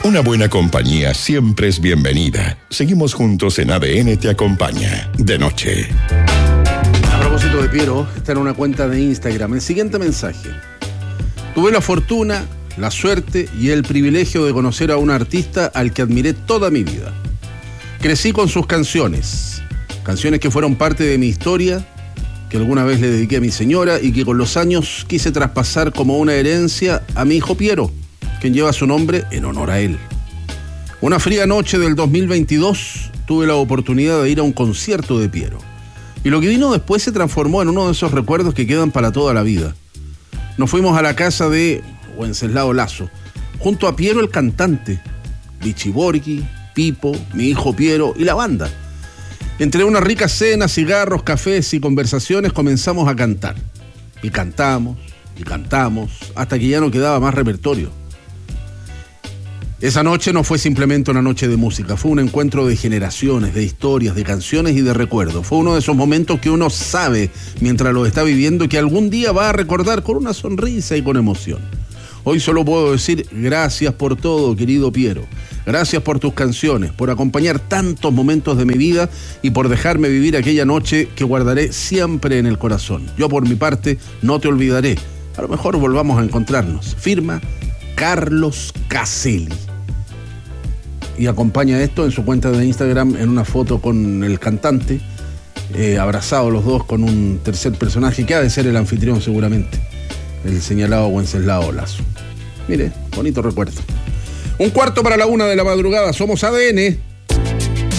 Una buena compañía siempre es bienvenida. Seguimos juntos en ADN Te Acompaña, de noche. A propósito de Piero, está en una cuenta de Instagram el siguiente mensaje. Tuve la fortuna, la suerte y el privilegio de conocer a un artista al que admiré toda mi vida. Crecí con sus canciones que fueron parte de mi historia, que alguna vez le dediqué a mi señora y que con los años quise traspasar como una herencia a mi hijo Piero, quien lleva su nombre en honor a él. Una fría noche del 2022 tuve la oportunidad de ir a un concierto de Piero. Y lo que vino después se transformó en uno de esos recuerdos que quedan para toda la vida. Nos fuimos a la casa de Wenceslao Lazo, junto a Piero el cantante, Vichy Borghi, Pipo, mi hijo Piero y la banda. Entre una rica cena, cigarros, cafés y conversaciones comenzamos a cantar. Y cantamos, hasta que ya no quedaba más repertorio. Esa noche no fue simplemente una noche de música, fue un encuentro de generaciones, de historias, de canciones y de recuerdos. Fue uno de esos momentos que uno sabe, mientras lo está viviendo, que algún día va a recordar con una sonrisa y con emoción. Hoy solo puedo decir gracias por todo, querido Piero. Gracias por tus canciones, por acompañar tantos momentos de mi vida y por dejarme vivir aquella noche que guardaré siempre en el corazón. Yo por mi parte no te olvidaré. A lo mejor volvamos a encontrarnos. Firma Carlos Caselli. Y acompaña esto en su cuenta de Instagram en una foto con el cantante, abrazados los dos con un tercer personaje que ha de ser el anfitrión seguramente, el señalado Wenceslao Lazo. Mire, bonito recuerdo. 1:15 para la 1 de la madrugada, somos ADN.